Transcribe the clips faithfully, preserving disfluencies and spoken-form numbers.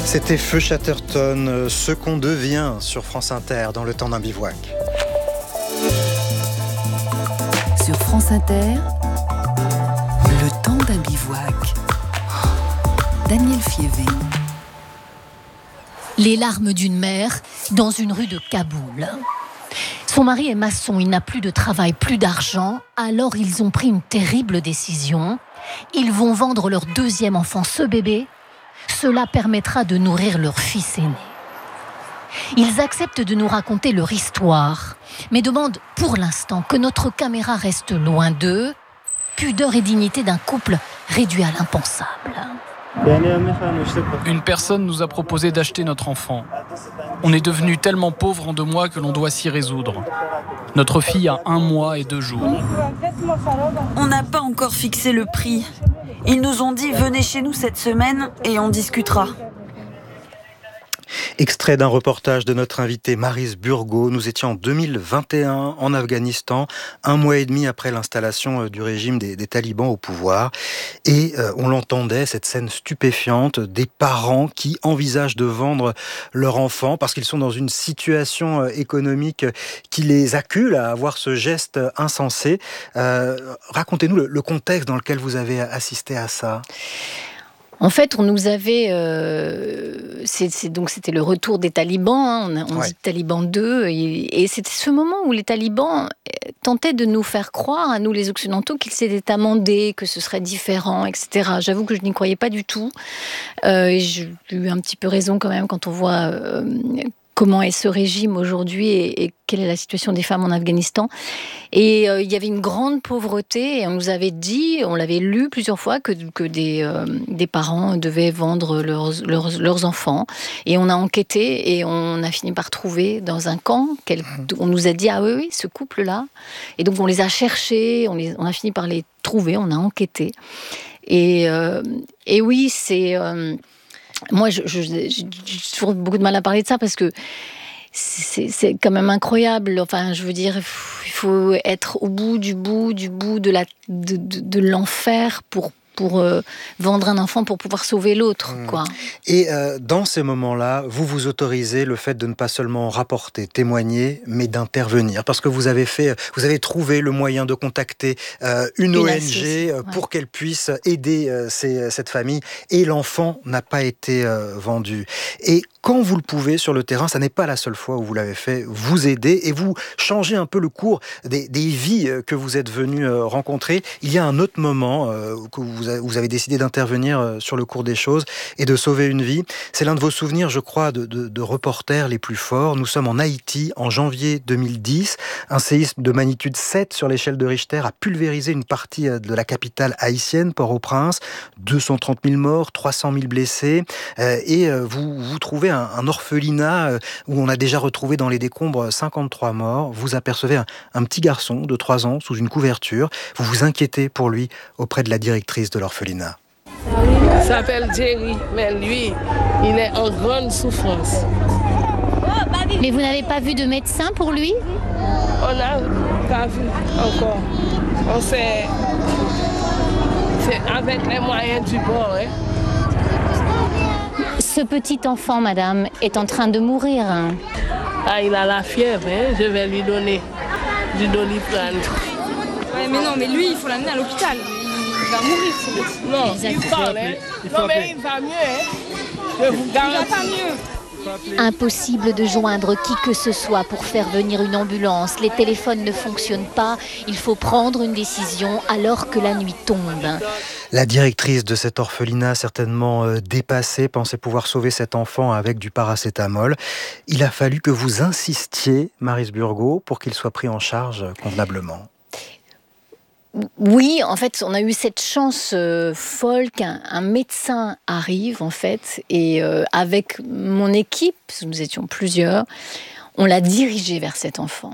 C'était Feu Chatterton, ce qu'on devient sur France Inter dans le temps d'un bivouac. Sur France Inter, le temps d'un bivouac. Daniel Fievé. Les larmes d'une mère dans une rue de Kaboul. Son mari est maçon, il n'a plus de travail, plus d'argent. Alors ils ont pris une terrible décision. Ils vont vendre leur deuxième enfant, ce bébé. Cela permettra de nourrir leur fils aîné. Ils acceptent de nous raconter leur histoire, mais demandent pour l'instant que notre caméra reste loin d'eux. Pudeur et dignité d'un couple réduit à l'impensable. Une personne nous a proposé d'acheter notre enfant. On est devenu tellement pauvre en deux mois que l'on doit s'y résoudre. Notre fille a un mois et deux jours. On n'a pas encore fixé le prix. Ils nous ont dit « Venez chez nous cette semaine et on discutera ». Extrait d'un reportage de notre invité Maryse Burgot. Nous étions en deux mille vingt et un en Afghanistan, un mois et demi après l'installation du régime des, des talibans au pouvoir. Et euh, on l'entendait, cette scène stupéfiante, des parents qui envisagent de vendre leur enfant parce qu'ils sont dans une situation euh, économique qui les accule à avoir ce geste insensé. Euh, racontez-nous le, le contexte dans lequel vous avez assisté à ça. En fait, on nous avait... Euh, c'est, c'est, donc c'était le retour des talibans, hein, on, on ouais. dit Taliban deux, et, et c'était ce moment où les talibans tentaient de nous faire croire, à nous les Occidentaux, qu'ils s'étaient amendés, que ce serait différent, et cetera. J'avoue que je n'y croyais pas du tout. Euh, et j'ai eu un petit peu raison quand même quand on voit... Euh, comment est ce régime aujourd'hui et, et quelle est la situation des femmes en Afghanistan. Et euh, il y avait une grande pauvreté et on nous avait dit, on l'avait lu plusieurs fois, que, que des, euh, des parents devaient vendre leurs, leurs, leurs enfants. Et on a enquêté et on a fini par trouver dans un camp, quel, on nous a dit, ah oui, oui, ce couple-là. Et donc on les a cherchés, on, les, on a fini par les trouver, on a enquêté. Et, euh, et oui, c'est... Euh, Moi, je, je, j'ai toujours beaucoup de mal à parler de ça parce que c'est, c'est quand même incroyable. Enfin, je veux dire, il faut être au bout du bout du bout de, la, de, de, de l'enfer pour pour euh, vendre un enfant pour pouvoir sauver l'autre, mmh. quoi. Et euh, dans ces moments-là, vous vous autorisez le fait de ne pas seulement rapporter, témoigner, mais d'intervenir, parce que vous avez fait, vous avez trouvé le moyen de contacter euh, une, une O N G euh, pour ouais. qu'elle puisse aider euh, ces, cette famille, et l'enfant n'a pas été euh, vendu. Et quand vous le pouvez sur le terrain, ça n'est pas la seule fois où vous l'avez fait, vous aidez et vous changez un peu le cours des, des vies que vous êtes venus euh, rencontrer. Il y a un autre moment euh, que vous vous avez décidé d'intervenir sur le cours des choses et de sauver une vie. C'est l'un de vos souvenirs, je crois, de, de, de reporter les plus forts. Nous sommes en Haïti en janvier deux mille dix. Un séisme de magnitude sept sur l'échelle de Richter a pulvérisé une partie de la capitale haïtienne, Port-au-Prince. deux cent trente mille morts, trois cent mille blessés. Et vous, vous trouvez un, un orphelinat où on a déjà retrouvé dans les décombres cinquante-trois morts. Vous apercevez un, un petit garçon de trois ans sous une couverture. Vous vous inquiétez pour lui auprès de la directrice de l'orphelinat. Il s'appelle Jerry, mais lui, il est en grande souffrance. Mais vous n'avez pas vu de médecin pour lui ? On n'a pas vu encore. On sait, c'est avec les moyens du bord. Hein. Ce petit enfant, madame, est en train de mourir. Ah, il a la fièvre, hein. Je vais lui donner du Doliprane. Ouais, mais non, mais lui, il faut l'amener à l'hôpital. Il va mourir, ce petit. Non, il parle, hein. Non, mais il va mieux, hein. Je vous garantis. Il va pas mieux. Impossible de joindre qui que ce soit pour faire venir une ambulance. Les téléphones ne fonctionnent pas. Il faut prendre une décision alors que la nuit tombe. La directrice de cet orphelinat, certainement euh, dépassée, pensait pouvoir sauver cet enfant avec du paracétamol. Il a fallu que vous insistiez, Maryse Burgot, pour qu'il soit pris en charge convenablement. Oui, en fait, on a eu cette chance euh, folle qu'un un médecin arrive, en fait, et euh, avec mon équipe, parce que nous étions plusieurs, on l'a dirigé vers cet enfant.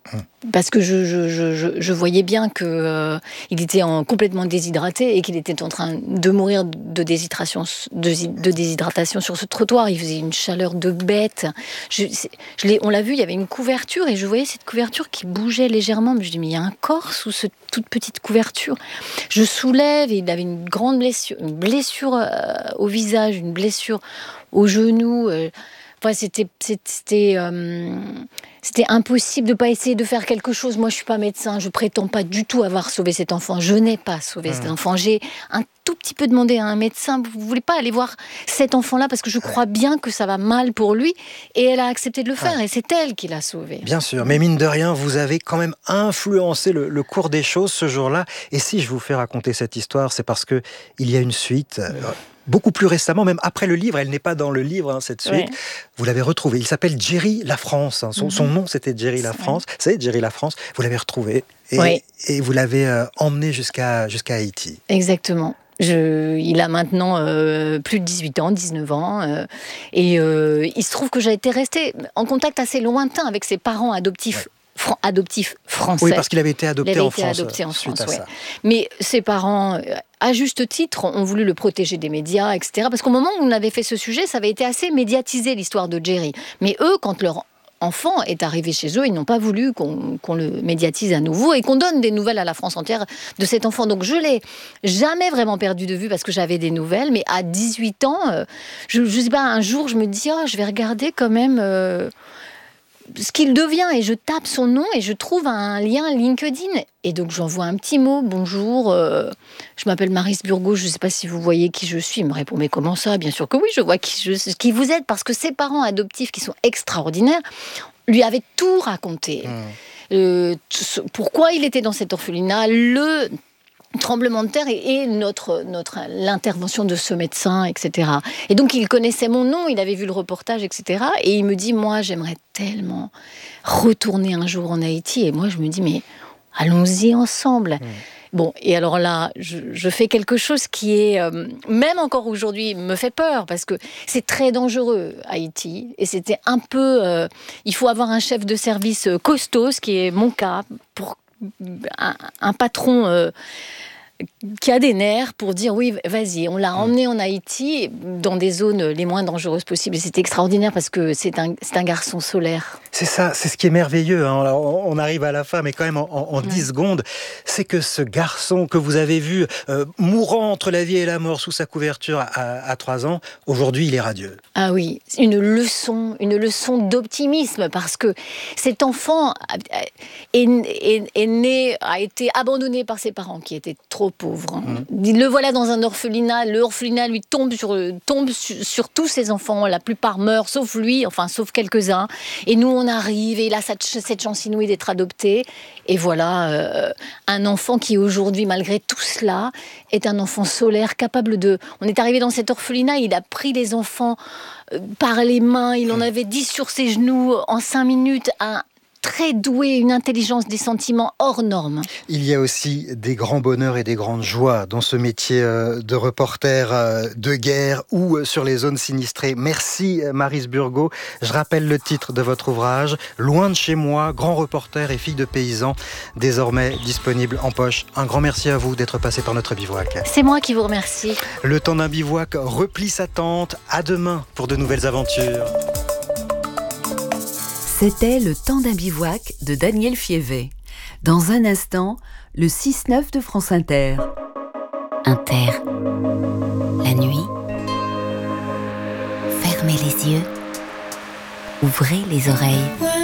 Parce que je, je, je, je voyais bien qu'il euh, était en, complètement déshydraté et qu'il était en train de mourir de déshydratation, de, de déshydratation sur ce trottoir. Il faisait une chaleur de bête. Je, je l'ai, on l'a vu, il y avait une couverture et je voyais cette couverture qui bougeait légèrement. Mais je dis, mais il y a un corps sous cette toute petite couverture. Je soulève et il avait une grande blessure, une blessure euh, au visage, une blessure au genou. Euh, Enfin, c'était, c'était, euh, c'était impossible de ne pas essayer de faire quelque chose. Moi, je ne suis pas médecin, je ne prétends pas du tout avoir sauvé cet enfant. Je n'ai pas sauvé mmh. cet enfant. J'ai un tout petit peu demandé à un médecin, vous ne voulez pas aller voir cet enfant-là parce que je crois bien que ça va mal pour lui. Et elle a accepté de le faire, ouais. et c'est elle qui l'a sauvé. Bien sûr, mais mine de rien, vous avez quand même influencé le, le cours des choses ce jour-là. Et si je vous fais raconter cette histoire, c'est parce qu'il y a une suite... Euh, beaucoup plus récemment, même après le livre, elle n'est pas dans le livre, hein, cette suite, ouais. vous l'avez retrouvé. Il s'appelle Jerry Lafrance. Hein. Son, mm-hmm. son nom, c'était Jerry Lafrance. C'est Jerry Lafrance. Vous l'avez retrouvé et, oui. et vous l'avez euh, emmené jusqu'à, jusqu'à Haïti. Exactement. Je, il a maintenant euh, plus de dix-huit ans, dix-neuf ans. Euh, et euh, il se trouve que j'ai été restée en contact assez lointain avec ses parents adoptifs. Ouais. Fran- adoptif français. Oui, parce qu'il avait été adopté, avait en, été France, adopté en suite France. à Ouais. ça. Mais ses parents, à juste titre, ont voulu le protéger des médias, et cetera. Parce qu'au moment où on avait fait ce sujet, ça avait été assez médiatisé, l'histoire de Jerry. Mais eux, quand leur enfant est arrivé chez eux, ils n'ont pas voulu qu'on, qu'on le médiatise à nouveau et qu'on donne des nouvelles à la France entière de cet enfant. Donc je ne l'ai jamais vraiment perdu de vue parce que j'avais des nouvelles. Mais à dix-huit ans, je ne sais pas, un jour, je me dis, oh, je vais regarder quand même... Euh, ce qu'il devient, et je tape son nom et je trouve un lien LinkedIn. Et donc j'envoie un petit mot, bonjour, euh, je m'appelle Maryse Burgot, je ne sais pas si vous voyez qui je suis. Il me répond, mais comment ça ? Bien sûr que oui, je vois qui, je, qui vous êtes, parce que ses parents adoptifs, qui sont extraordinaires, lui avaient tout raconté. Mmh. Euh, t- pourquoi il était dans cet orphelinat, le... tremblement de terre et, et notre, notre, l'intervention de ce médecin, et cetera. Et donc, il connaissait mon nom, il avait vu le reportage, et cetera. Et il me dit, moi, j'aimerais tellement retourner un jour en Haïti. Et moi, je me dis, mais allons-y ensemble. Mmh. Bon, et alors là, je, je fais quelque chose qui est, euh, même encore aujourd'hui, me fait peur, parce que c'est très dangereux, Haïti. Et c'était un peu... Euh, il faut avoir un chef de service costaud, ce qui est mon cas, pour un, un patron... Euh, qui a des nerfs pour dire oui, vas-y, on l'a emmené en Haïti dans des zones les moins dangereuses possibles. Et c'était extraordinaire parce que c'est un, c'est un garçon solaire. C'est ça, c'est ce qui est merveilleux. Hein. Alors, on arrive à la fin, mais quand même en, en, en ouais. dix secondes, c'est que ce garçon que vous avez vu euh, mourant entre la vie et la mort sous sa couverture à, à trois ans, aujourd'hui, il est radieux. Ah oui, une leçon, une leçon d'optimisme parce que cet enfant est, est, est né, a été abandonné par ses parents qui étaient trop pauvre. Hein. Mmh. Le voilà dans un orphelinat, le orphelinat lui tombe sur, tombe sur, sur tous ses enfants, la plupart meurent, sauf lui, enfin sauf quelques-uns. Et nous on arrive, et il a cette, cette chance inouïe d'être adopté. Et voilà, euh, un enfant qui aujourd'hui, malgré tout cela, est un enfant solaire, capable de... On est arrivé dans cet orphelinat, il a pris les enfants euh, par les mains, il en avait dix sur ses genoux en cinq minutes, un très doué, une intelligence des sentiments hors norme. Il y a aussi des grands bonheurs et des grandes joies dans ce métier de reporter de guerre ou sur les zones sinistrées. Merci Maryse Burgot. Je rappelle le titre de votre ouvrage, Loin de chez moi, grand reporter et fille de paysan, désormais disponible en poche. Un grand merci à vous d'être passé par notre bivouac. C'est moi qui vous remercie. Le temps d'un bivouac replie sa tente. À demain pour de nouvelles aventures. C'était Le temps d'un bivouac de Daniel Fievet. Dans un instant, le six neuf de France Inter. Inter. La nuit. Fermez les yeux. Ouvrez les oreilles.